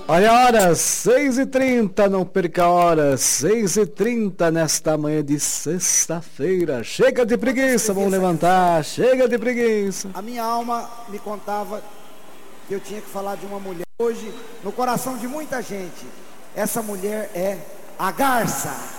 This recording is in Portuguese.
Olha a hora, 6h30, não perca a hora, 6h30 nesta manhã de sexta-feira. Chega de preguiça, vamos levantar, chega de preguiça. A minha alma me contava que eu tinha que falar de uma mulher. Hoje, no coração de muita gente, essa mulher é a Garça.